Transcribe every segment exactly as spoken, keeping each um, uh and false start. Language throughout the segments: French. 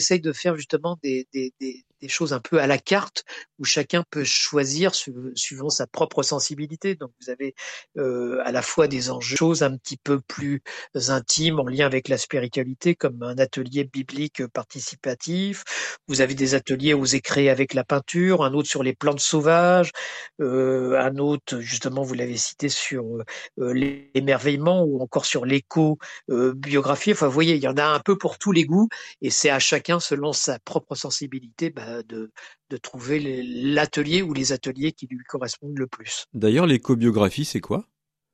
essaye de faire justement des, des, des, des choses un peu à la carte où chacun peut choisir su- suivant sa propre sensibilité. Donc vous avez euh, à la fois des enjeux, choses un petit peu plus intimes en lien avec la spiritualité, comme un atelier biblique participatif. Vous avez des ateliers où vous créé avec la peinture, un autre sur les plantes sauvages, euh, un autre justement, vous l'avez cité, sur euh, l'émerveillement ou encore sur l'éco-biographie. Enfin, vous voyez, il y en a un peu pour tous les goûts et c'est à chacun, selon sa propre sensibilité, bah, de, de trouver les- l'atelier ou les ateliers qui lui correspondent le plus. D'ailleurs, l'éco-biographie, c'est quoi?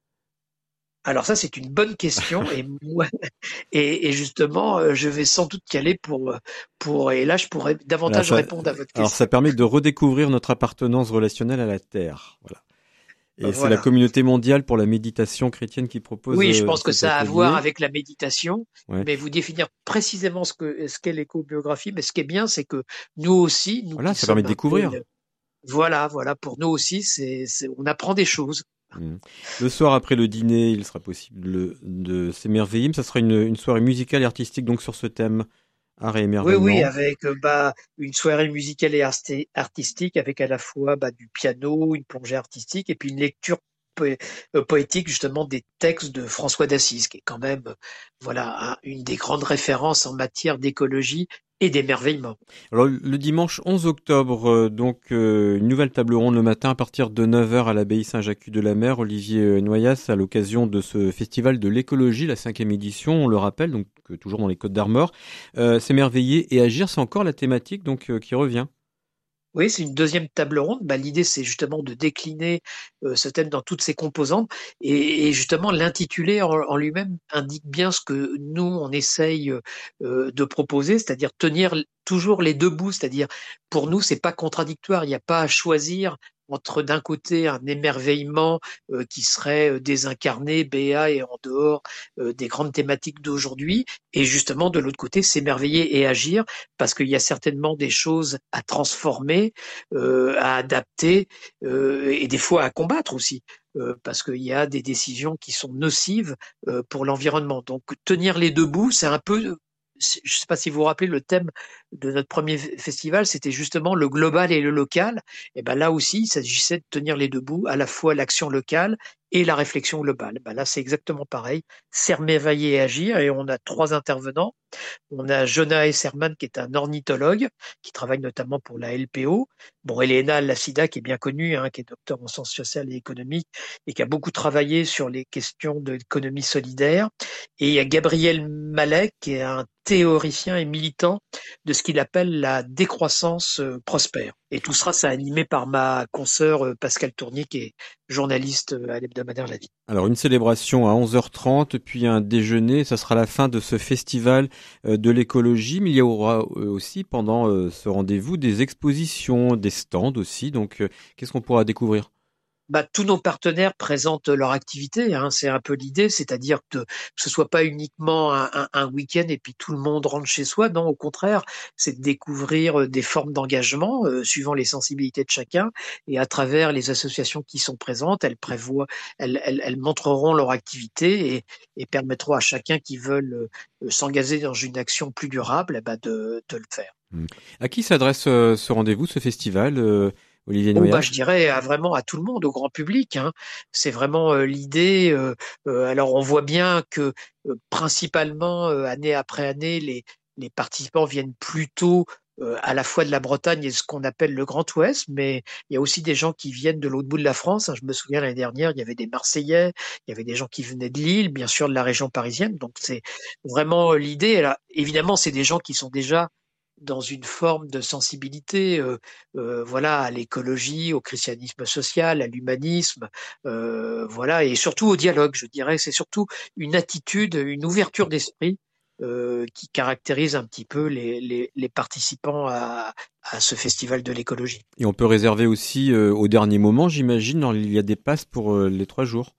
Alors ça, c'est une bonne question et moi, et, et justement, euh, je vais sans doute y aller pour, euh, pour, et là, je pourrais Voilà, davantage ça, répondre à votre alors ça question. permet de redécouvrir notre appartenance relationnelle à la Terre. Voilà. Et c'est la Voilà. communauté mondiale pour la méditation chrétienne qui propose Oui, je euh, pense que cet ça a à voir atelier. avec la méditation, Ouais. mais vous définir précisément ce que ce qu'est l'éco-biographie, mais ce qui est bien, c'est que nous aussi, nous Voilà, qui ça permet sommes de un peu, découvrir. le- voilà, voilà, pour nous aussi, c'est, c'est, on apprend des choses. Mm. Le soir après le dîner, il sera possible le- de s'émerveiller. Mais ça sera une, une soirée musicale et artistique donc sur ce thème art et Oui, oui, émerveillement. avec euh, bah, une soirée musicale et arsti- artistique, avec à la fois bah, du piano, une plongée artistique, et puis une lecture po- euh, poétique justement des textes de François d'Assise, qui est quand même, euh, voilà, un- une des grandes références en matière d'écologie et d'émerveillement. Alors le dimanche onze octobre, euh, donc euh, une nouvelle table ronde le matin à partir de neuf heures à l'abbaye Saint-Jacques-de-la-Mer. Olivier euh, Noyas à l'occasion de ce festival de l'écologie, la cinquième édition, on le rappelle, donc euh, toujours dans les Côtes d'Armor. Euh, S'émerveiller et agir, c'est encore la thématique donc euh, qui revient. Oui, c'est une deuxième table ronde. Bah, l'idée, c'est justement de décliner euh, ce thème dans toutes ses composantes. Et, et justement, l'intitulé en, en lui-même indique bien ce que nous, on essaye euh, de proposer, c'est-à-dire tenir l- toujours les deux bouts. C'est-à-dire, pour nous, c'est pas contradictoire. Il n'y a pas à choisir entre d'un côté un émerveillement euh, qui serait euh, désincarné, béat et en dehors euh, des grandes thématiques d'aujourd'hui, et justement de l'autre côté s'émerveiller et agir parce qu'il y a certainement des choses à transformer, euh, à adapter euh, et des fois à combattre aussi, euh, parce qu'il y a des décisions qui sont nocives euh, pour l'environnement. Donc tenir les deux bouts, c'est un peu, je ne sais pas si vous vous rappelez, le thème de notre premier festival, c'était justement le global et le local. Et ben là aussi, il s'agissait de tenir les deux bouts, à la fois l'action locale et la réflexion globale. Ben là, c'est exactement pareil, s'émerveiller et agir. Et on a trois intervenants. On a Jonah Esserman, qui est un ornithologue, qui travaille notamment pour la L P O. Bon, Elena Lassida, qui est bien connue, hein, qui est docteur en sciences sociales et économiques, et qui a beaucoup travaillé sur les questions de l'économie solidaire. Et il y a Gabriel Malek, qui est un théoricien et militant de ce qu'il appelle la décroissance euh, prospère. Et tout sera, ça animé par ma consoeur euh, Pascal Tournier, qui est journaliste euh, à l'hebdomadaire La Vie. Alors une célébration à onze heures trente, puis un déjeuner, ça sera la fin de ce festival euh, de l'écologie, mais il y aura euh, aussi pendant euh, ce rendez-vous des expositions, des stands aussi, donc euh, qu'est-ce qu'on pourra découvrir? Bah, tous nos partenaires présentent leur activité, hein, c'est un peu l'idée, c'est-à-dire que, que ce soit pas uniquement un, un- un week-end et puis tout le monde rentre chez soi. Non, au contraire, c'est de découvrir euh, des formes d'engagement euh, suivant les sensibilités de chacun et à travers les associations qui sont présentes, elles prévoient, elles, elles, elles montreront leur activité et, et permettront à chacun qui veut euh, s'engager dans une action plus durable, eh ben, de, de le faire. Hmm. À qui s'adresse euh, ce rendez-vous, ce festival, euh, Olivier Oh bah je Noyas? dirais à vraiment à tout le monde, au grand public, hein. C'est vraiment euh, l'idée. Euh, euh, alors on voit bien que euh, principalement euh, année après année, les les participants viennent plutôt euh, à la fois de la Bretagne et de ce qu'on appelle le Grand Ouest, mais il y a aussi des gens qui viennent de l'autre bout de la France, hein. Je me souviens l'année dernière, il y avait des Marseillais, il y avait des gens qui venaient de Lille, bien sûr de la région parisienne. Donc c'est vraiment euh, l'idée. Alors, évidemment, c'est des gens qui sont déjà dans une forme de sensibilité. Euh, euh, voilà, à l'écologie, au christianisme social, à l'humanisme, euh, voilà, et surtout au dialogue, je dirais. C'est surtout une attitude, une ouverture d'esprit euh, qui caractérise un petit peu les, les, les participants à, à ce festival de l'écologie. Et on peut réserver aussi euh, au dernier moment, j'imagine, alors, il y a des passes pour euh, les trois jours.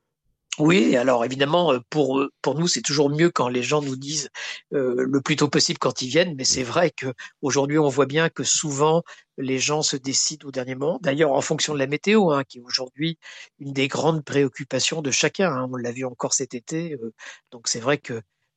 Oui, alors évidemment, euh, pour, eux- pour nous, c'est toujours mieux quand les gens nous disent euh, le plus tôt possible quand ils viennent, mais c'est vrai que aujourd'hui, on voit bien que souvent, les gens se décident au dernier moment. D'ailleurs, en fonction de la météo, hein, qui est aujourd'hui une des grandes préoccupations de chacun, hein. On l'a vu encore cet été. Euh, donc c'est vrai que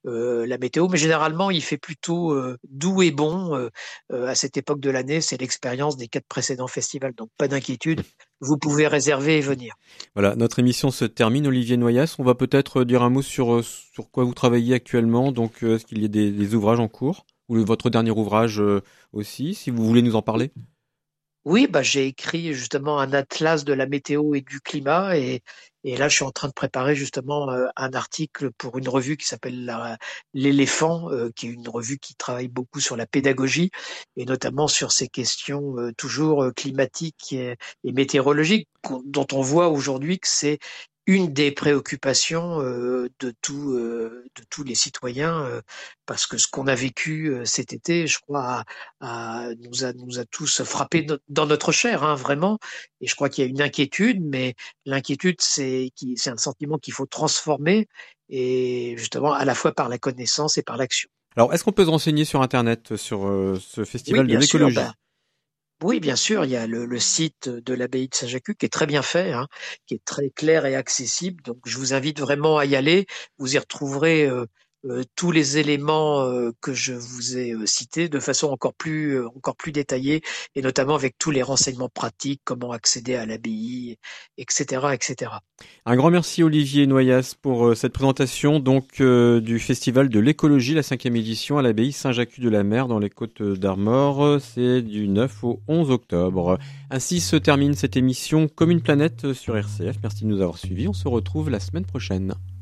euh, la météo, mais généralement il fait plutôt euh, doux et bon euh, euh, à cette époque de l'année. C'est l'expérience des quatre précédents festivals, donc pas d'inquiétude. Vous pouvez réserver et venir. Voilà, notre émission se termine. Olivier Noyas, on va peut-être dire un mot sur euh, sur quoi vous travaillez actuellement. Donc, euh, est-ce qu'il y a des, des ouvrages en cours ou le- votre dernier ouvrage euh, aussi, si vous voulez nous en parler? Oui, bah, j'ai écrit justement un atlas de la météo et du climat et, et là je suis en train de préparer justement euh, un article pour une revue qui s'appelle la- L'éléphant, euh, qui est une revue qui travaille beaucoup sur la pédagogie et notamment sur ces questions euh, toujours euh, climatiques et, et météorologiques qu'on- dont on voit aujourd'hui que c'est une des préoccupations euh, de tout, euh, de tous les citoyens euh, parce que ce qu'on a vécu euh, cet été, je crois, a- nous a, nous a tous frappés no- dans notre chair, hein, vraiment. Et je crois qu'il y a une inquiétude, mais l'inquiétude, c'est qui, c'est un sentiment qu'il faut transformer, et justement à la fois par la connaissance et par l'action. Alors, est-ce qu'on peut se renseigner sur Internet sur euh, ce Oui, festival de bien sûr. Ben, l'écologie? oui, bien sûr. Il y a le, le site de l'abbaye de Saint-Jacques qui est très bien fait, hein, qui est très clair et accessible. Donc, je vous invite vraiment à y aller. Vous y retrouverez euh, euh, tous les éléments euh, que je vous ai euh, cités de façon encore plus, euh, encore plus détaillée, et notamment avec tous les renseignements pratiques, comment accéder à l'abbaye, et cetera, et cetera. Un grand merci Olivier Noyas pour euh, cette présentation donc euh, du festival de l'écologie, la cinquième édition à l'abbaye Saint-Jacques-de-la-Mer dans les Côtes d'Armor. C'est du neuf au onze octobre. Ainsi se termine cette émission Comme une planète sur R C F. Merci de nous avoir suivis. On se retrouve la semaine prochaine.